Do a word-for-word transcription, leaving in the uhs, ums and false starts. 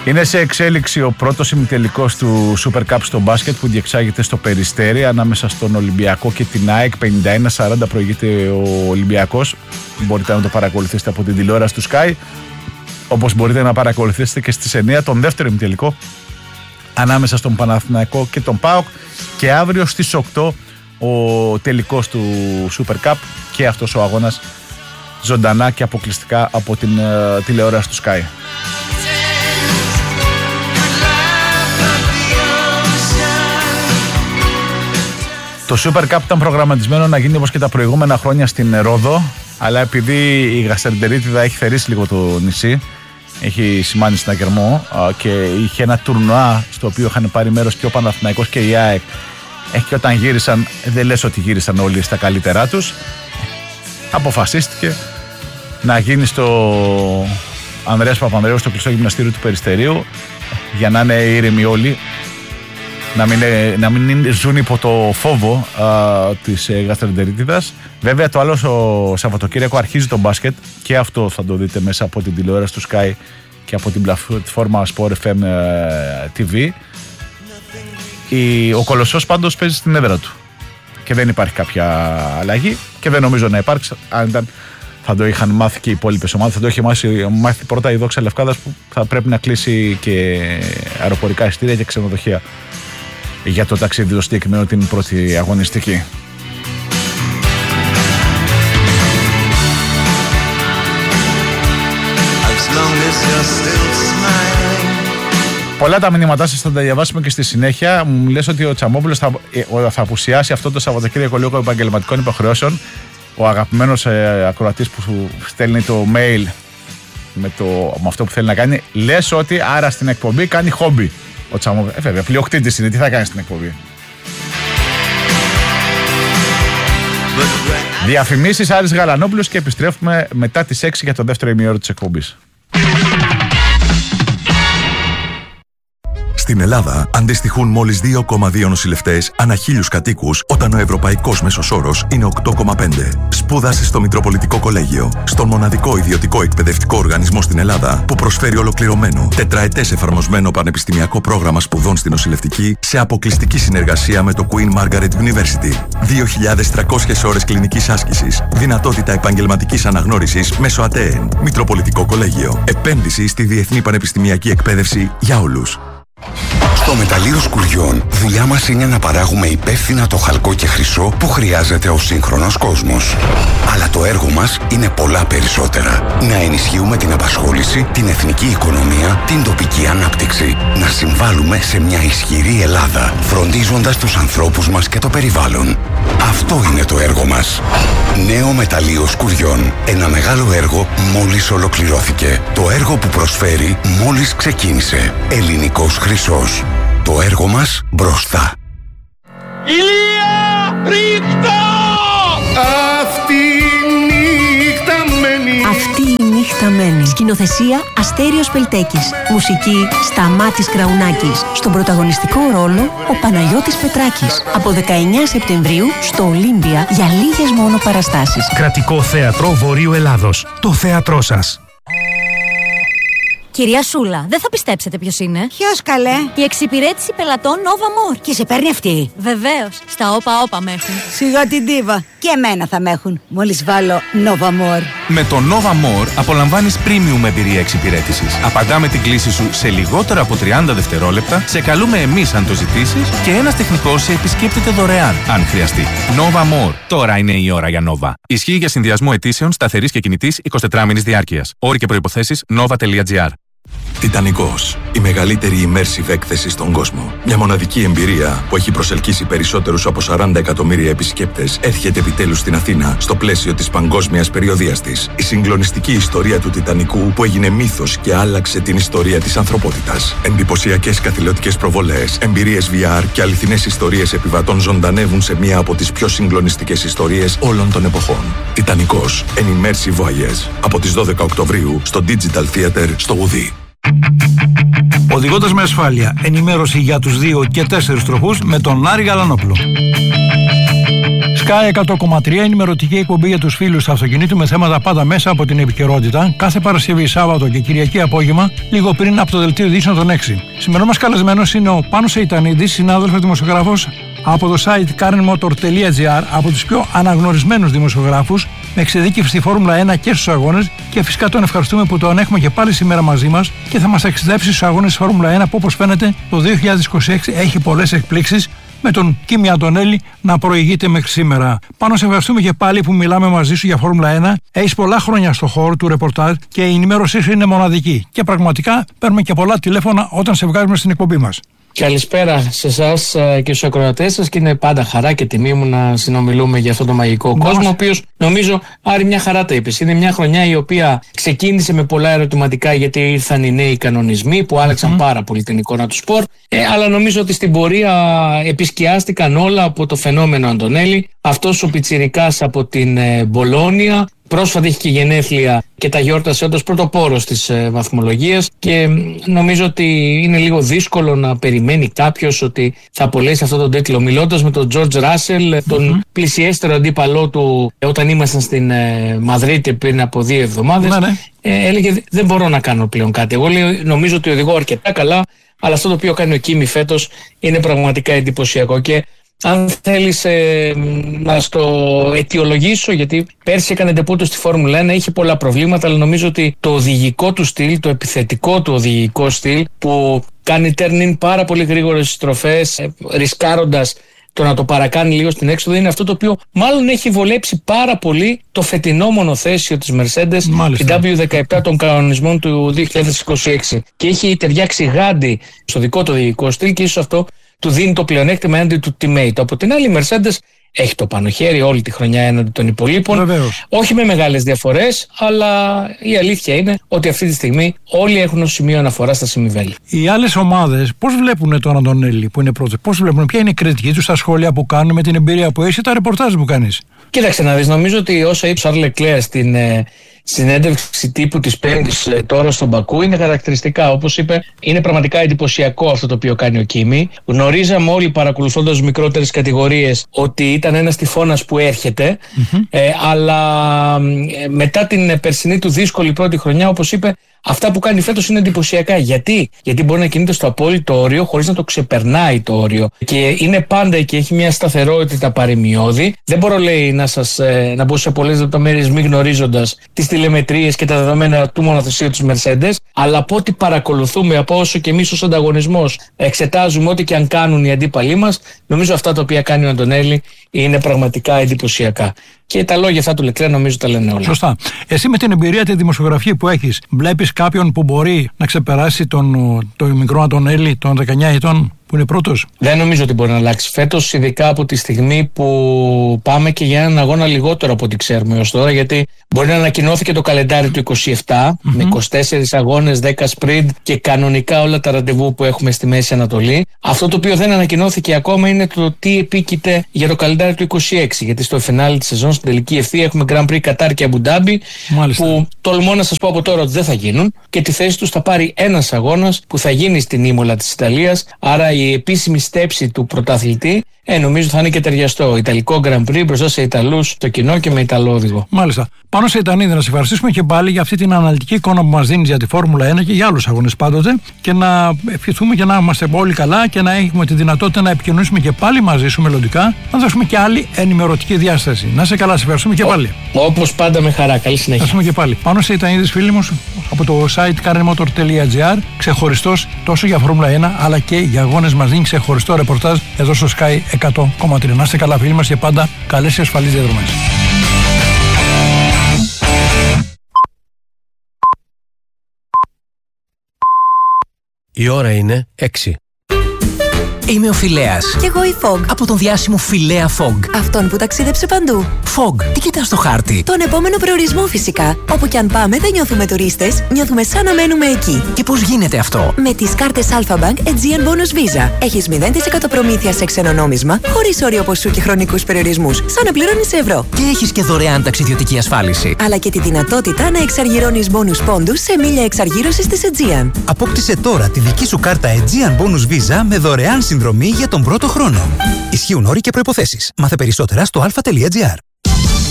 Είναι σε εξέλιξη ο πρώτος ημιτελικός του Super Cup στο μπάσκετ που διεξάγεται στο Περιστέρι ανάμεσα στον Ολυμπιακό και την ΑΕΚ. πενήντα ένα σαράντα προηγείται ο Ολυμπιακός. Μπορείτε να το παρακολουθήσετε από την τηλεόραση του Sky, όπως μπορείτε να παρακολουθήσετε και στις εννιά τον δεύτερο ημιτελικό ανάμεσα στον Παναθηναϊκό και τον ΠΑΟΚ, και αύριο στις οκτώ ο τελικός του Super Cup, και αυτός ο αγώνας ζωντανά και αποκλειστικά από την uh, τηλεόραση του Sky. Το Super Cup ήταν προγραμματισμένο να γίνει όπως και τα προηγούμενα χρόνια στην Ρόδο, αλλά επειδή η γαστερντερίτιδα έχει θερήσει λίγο το νησί, έχει σημάνει συναγερμό και είχε ένα τουρνουά στο οποίο είχαν πάρει μέρος και ο Παναθηναϊκός και η ΑΕΚ, και όταν γύρισαν, δεν λες ότι γύρισαν όλοι στα καλύτερά τους, αποφασίστηκε να γίνει στο Ανδρέας Παπανδρέου, στο κλειστό γυμναστήριο του Περιστερίου, για να είναι ήρεμοι όλοι, να μην, να μην ζουν υπό το φόβο α, της ε, γαστερντερίτιδας. Βέβαια το άλλο στο Σαββατοκύριακο αρχίζει το μπάσκετ, και αυτό θα το δείτε μέσα από την τηλεόραση του Sky και από την πλατφόρμα Sport εφ εμ τι βι. Η, ο Κολοσσός πάντως παίζει στην έδρα του και δεν υπάρχει κάποια αλλαγή, και δεν νομίζω να υπάρξει. Αν ήταν, θα το είχαν μάθει και οι υπόλοιπες ομάδες. Θα το είχε μάθει, μάθει πρώτα η Δόξα Λευκάδας, που θα πρέπει να κλείσει και αεροπορικά εισιτήρια και ξενοδοχεία για το ταξίδι το συγκεκριμένο την πρώτη αγωνιστική. Πολλά τα μηνύματά σας θα τα διαβάσουμε και στη συνέχεια. Μου λες ότι ο Τσαμόπουλος θα, θα απουσιάσει αυτό το Σαββατοκύριακο λόγω επαγγελματικών υποχρεώσεων. Ο αγαπημένος ε, ακροατής που στέλνει το mail με, το, με αυτό που θέλει να κάνει, λες ότι άρα στην εκπομπή κάνει χόμπι. Ο Τσαμόπουλος, ε, βέβαια, πλειοκτήτης είναι, τι θα κάνει στην εκπομπή. Διαφημίσεις, Άρης Γαλανόπουλος, και επιστρέφουμε μετά τις έξι για το δεύτερο ημίωρο της εκπομπής. Στην Ελλάδα αντιστοιχούν μόλις δύο κόμμα δύο νοσηλευτές ανά χίλιους κατοίκους, όταν ο ευρωπαϊκός μέσος όρος είναι οκτώ κόμμα πέντε. Σπούδασε στο Μητροπολιτικό Κολέγιο, στον μοναδικό ιδιωτικό εκπαιδευτικό οργανισμό στην Ελλάδα που προσφέρει ολοκληρωμένο, τετραετές εφαρμοσμένο πανεπιστημιακό πρόγραμμα σπουδών στη νοσηλευτική σε αποκλειστική συνεργασία με το Queen Margaret University. δύο χιλιάδες τριακόσιες ώρες κλινικής άσκησης, δυνατότητα επαγγελματικής αναγνώρισης μέσω ΑΤΕΕΝ. Μητροπολιτικό Κολέγιο. Επένδυση στη διεθνή πανεπιστημιακή εκπαίδευση για όλους. Στο μεταλλείο Σκουριών, δουλειά μας είναι να παράγουμε υπεύθυνα το χαλκό και χρυσό που χρειάζεται ο σύγχρονος κόσμος. Αλλά το έργο μας είναι πολλά περισσότερα. Να ενισχύουμε την απασχόληση, την εθνική οικονομία, την τοπική ανάπτυξη. Να συμβάλλουμε σε μια ισχυρή Ελλάδα, φροντίζοντας τους ανθρώπους μας και το περιβάλλον. Αυτό είναι το έργο μας. Νέο μεταλλείο Σκουριών. Ένα μεγάλο έργο μόλις ολοκληρώθηκε. Το έργο που προσφέρει μόλις ξεκίνησε. Ελληνικός χρυσός. Το έργο μας μπροστά. Ηλία, ρίχτα! Αυτή η νύχτα μένει. Αυτή η νύχτα μένει. Σκηνοθεσία Αστέριος Πελτέκης. Μουσική Σταμάτης Κραουνάκης. Στον πρωταγωνιστικό ρόλο ο Παναγιώτης Πετράκης. Από δεκαεννιά Σεπτεμβρίου στο Ολύμπια για λίγες μόνο παραστάσεις. Κρατικό Θέατρο Βορείου Ελλάδος. Το θέατρό σας. Κυρία Σούλα, δεν θα πιστέψετε ποιος είναι. Ποιος, καλέ? Η εξυπηρέτηση πελατών Nova More. Και σε παίρνει αυτή? Βεβαίως. Στα όπα όπα με έχουν. Σιγά την ντίβα. Και εμένα θα με έχουν. Μόλις βάλω Nova More. Με το Nova More απολαμβάνεις premium εμπειρία εξυπηρέτησης. Απαντάμε την κλήση σου σε λιγότερα από τριάντα δευτερόλεπτα, σε καλούμε εμείς αν το ζητήσεις, και ένας τεχνικός σε επισκέπτεται δωρεάν αν χρειαστεί. Nova More. Τώρα είναι η ώρα για Nova. Ισχύει για συνδυασμό αιτήσεων σταθερής και κινητής εικοσιτετράμηνης διάρκειας. Όροι και προϋποθέσεις nova τελεία gr. Τιτανικός. Η μεγαλύτερη immersive έκθεση στον κόσμο. Μια μοναδική εμπειρία που έχει προσελκύσει περισσότερους από σαράντα εκατομμύρια επισκέπτες έρχεται επιτέλους στην Αθήνα στο πλαίσιο της παγκόσμιας περιοδείας της. Η συγκλονιστική ιστορία του Τιτανικού που έγινε μύθος και άλλαξε την ιστορία της ανθρωπότητας. Εντυπωσιακές καθηλωτικές προβολές, εμπειρίες βι αρ και αληθινές ιστορίες επιβατών ζωντανεύουν σε μία από τις πιο συγκλονιστικές ιστορίες όλων των εποχών. Τιτανικός. An immersive voyage. Από τις δώδεκα Οκτωβρίου στο Digital Theater στο Ουδί. Οδηγώντας με ασφάλεια. Ενημέρωση για τους δύο και τέσσερις τροχούς με τον Άρη Γαλανόπουλο. Sky εκατό κόμμα τρία, ενημερωτική εκπομπή για τους φίλους του αυτοκινήτου με θέματα πάντα μέσα από την επικαιρότητα. Κάθε Παρασκευή, Σάββατο και Κυριακή απόγευμα, λίγο πριν από το δελτίο ειδήσεων των έξι. Σημερινό μας καλεσμένος είναι ο Πάνος Εϊτανίδης, συνάδελφος δημοσιογράφος από το site karen motor τελεία gr, από τους πιο αναγνωρισμένους δημοσιογράφους, με εξειδίκευση στη Φόρμουλα ένα και στους αγώνες, και φυσικά τον ευχαριστούμε που τον έχουμε και πάλι σήμερα μαζί μας και θα μας ταξιδέψει στους αγώνες της Φόρμουλα ένα που, όπως φαίνεται, το δύο χιλιάδες είκοσι έξι έχει πολλές εκπλήξεις, με τον Κίμη Αντωνέλη να προηγείται μέχρι σήμερα. Πάνω σε ευχαριστούμε και πάλι που μιλάμε μαζί σου για Φόρμουλα ένα. Έχεις πολλά χρόνια στο χώρο του ρεπορτάζ και η ενημέρωσή σου είναι μοναδική. Και πραγματικά παίρνουμε και πολλά τηλέφωνα όταν σε βγάζουμε στην εκπομπή μας. Καλησπέρα σε εσάς και στους ακροατές σας, και είναι πάντα χαρά και τιμή μου να συνομιλούμε για αυτόν τον μαγικό Μπάς. κόσμο, ο οποίος νομίζω, Άρη, μια χαρά τα είπες. Είναι μια χρονιά η οποία ξεκίνησε με πολλά ερωτηματικά, γιατί ήρθαν οι νέοι κανονισμοί που άλλαξαν mm. πάρα πολύ την εικόνα του σπορ, ε, αλλά νομίζω ότι στην πορεία επισκιάστηκαν όλα από το φαινόμενο Αντωνέλη. Αυτός ο πιτσιρικάς από την ε, Μπολόνια, πρόσφατα είχε και γενέθλια και τα γιόρτασε όντως πρωτοπόρος της ε, βαθμολογίας, και νομίζω ότι είναι λίγο δύσκολο να περιμένει κάποιος ότι θα απολέσει αυτόν τον τίτλο. Μιλώντας με τον George Russell, τον mm-hmm. πλησιέστερο αντίπαλό του ε, όταν ήμασταν στην ε, Μαδρίτη πριν από δύο εβδομάδες, ναι, ναι. Ε, έλεγε δεν μπορώ να κάνω πλέον κάτι. Εγώ λέω, νομίζω ότι οδηγώ αρκετά καλά, αλλά αυτό το οποίο κάνει ο Κίμη φέτος είναι πραγματικά εντυπωσιακό. Και αν θέλεις ε, να στο αιτιολογήσω, γιατί πέρσι έκανε ντεπούτο στη Φόρμουλα ένα, είχε πολλά προβλήματα, αλλά νομίζω ότι το οδηγικό του στυλ, το επιθετικό του οδηγικό στυλ, που κάνει turn-in πάρα πολύ γρήγορες στροφές, ε, ρισκάροντας το να το παρακάνει λίγο στην έξοδο, είναι αυτό το οποίο μάλλον έχει βολέψει πάρα πολύ το φετινό μονοθέσιο της Mercedes, την ντάμπλιου δεκαεπτά των κανονισμών του δύο χιλιάδες είκοσι έξι, και έχει ταιριάξει γάντι στο δικό του οδηγικό στυλ, και ίσως αυτό του δίνει το πλεονέκτημα έναντι του teammate. Από την άλλη, η Mercedes έχει το πάνω χέρι όλη τη χρονιά έναντι των υπολείπων. Βεβαίως. Όχι με μεγάλες διαφορές, αλλά η αλήθεια είναι ότι αυτή τη στιγμή όλοι έχουν ως σημείο αναφορά στα σημειβέλη. Οι άλλες ομάδες πώς βλέπουν τον Αντωνέλη που είναι πρώτος, πώς βλέπουν, ποια είναι η κριτική τους στα σχόλια που κάνουν, με την εμπειρία που έχεις και τα ρεπορτάζ που κάνεις? Κοίταξε να δεις, νομίζω ότι όσα είπε ο Σαρλ Λεκλέρ στην ε, συνέντευξη τύπου της Πέμπτης ε, τώρα στον Μπακού είναι χαρακτηριστικά. Όπως είπε, είναι πραγματικά εντυπωσιακό αυτό το οποίο κάνει ο Κίμη. Γνωρίζαμε όλοι, παρακολουθώντας μικρότερες κατηγορίες, ότι ήταν ένας τυφώνας που έρχεται, mm-hmm. ε, αλλά ε, μετά την περσινή του δύσκολη πρώτη χρονιά, όπως είπε, αυτά που κάνει φέτος είναι εντυπωσιακά. Γιατί? Γιατί μπορεί να κινείται στο απόλυτο όριο χωρίς να το ξεπερνάει το όριο. Και είναι πάντα και έχει μια σταθερότητα παρημιώδη. Δεν μπορώ, λέει, να, σας, ε, να μπω σε πολλές λεπτομέρειες μη γνωρίζοντας τις τηλεμετρίες και τα δεδομένα του μονοθεσίου της Mercedes. Αλλά από ό,τι παρακολουθούμε, από όσο και εμείς ως ανταγωνισμός εξετάζουμε ό,τι και αν κάνουν οι αντίπαλοι μας, νομίζω αυτά τα οποία κάνει ο Αντωνέλη είναι πραγματικά εντυπωσιακά. Και τα λόγια αυτά του Λεκλέρ νομίζω τα λένε όλα. Σωστά. Εσύ με την εμπειρία, τη δημοσιογραφία που έχεις, βλέπεις κάποιον που μπορεί να ξεπεράσει τον, τον μικρό Αντωνέλη των δεκαεννιά ετών που είναι πρώτος? Δεν νομίζω ότι μπορεί να αλλάξει φέτος, ειδικά από τη στιγμή που πάμε και για έναν αγώνα λιγότερο από ό,τι ξέρουμε έως τώρα, γιατί μπορεί να ανακοινώθηκε το καλεντάρι του είκοσι επτά mm-hmm. με είκοσι τέσσερις αγώνες, δέκα sprint και κανονικά όλα τα ραντεβού που έχουμε στη Μέση Ανατολή. Αυτό το οποίο δεν ανακοινώθηκε ακόμα είναι το τι επίκειται για το καλεντάρι του είκοσι έξι, γιατί στο φινάλι της σεζόν, στην τελική ευθεία, έχουμε Grand Prix Κατάρ και Αμπουντάμπι, που τολμώ να σας πω από τώρα ότι δεν θα γίνουν, και τη θέση τους θα πάρει ένας αγώνας που θα γίνει στην Ήμολα της Ιταλίας. Άρα η επίσημη στέψη του πρωταθλητή ε, νομίζω θα είναι και ταιριαστό. Ιταλικό Grand Prix μπροστά σε Ιταλούς στο κοινό και με Ιταλό οδηγό. Μάλιστα. Πάνω σε Ιτανίδη, να σε ευχαριστήσουμε και πάλι για αυτή την αναλυτική εικόνα που μας δίνεις για τη Φόρμουλα ένα και για άλλους αγώνες πάντοτε, και να ευχηθούμε και να είμαστε όλοι καλά και να έχουμε τη δυνατότητα να επικοινωνήσουμε και πάλι μαζί σου μελλοντικά, να δώσουμε και άλλη ενημερωτική διάσταση. Να σε καλά, σε ευχαριστούμε και πάλι. Όπως πάντα, με χαρά. Καλή συνέχεια. Ευχαριστούμε και πάλι. Πάνω σε Ιτανίδης, φίλοι μου, από το site karen motor τελεία gr, ξεχωριστός τόσο για Φόρμουλα ένα αλλά και για αγώνες, μας δίνει ξεχωριστό ρεπορτάζ εδώ στο Sky εκατό κόμμα τρία. Να είστε καλά, φίλοι μας, και πάντα καλές και ασφαλείς διαδρομές. Η ώρα είναι έξι. Είμαι ο Φιλέας. Κι εγώ η Fog. Από τον διάσημο Φιλέα Fog. Αυτόν που ταξίδεψε παντού. Fog, τι κοιτάς στο χάρτη? Τον επόμενο προορισμό φυσικά. Όπου κι αν πάμε δεν νιώθουμε τουρίστες, νιώθουμε σαν να μένουμε εκεί. Και πώς γίνεται αυτό? Με τις κάρτες Alpha Bank Aegean Bonus Visa. Έχεις μηδέν τοις εκατό προμήθεια σε ξένο νόμισμα, χωρίς όριο ποσού και χρονικούς περιορισμούς, σαν να πληρώνεις ευρώ. Και έχεις και δωρεάν ταξιδιωτική ασφάλιση. Αλλά και τη δυνατότητα να εξαργυρώνεις bonus πόντους σε μίλια εξαργύρωσης της Aegean. Απόκτησε τώρα τη δική σου κάρτα Aegean Bonus Visa με δωρεάν συνδρομή για τον πρώτο χρόνο. Ισχύουν όροι και προϋποθέσεις. Μάθε περισσότερα στο α τελεία τζι άρ.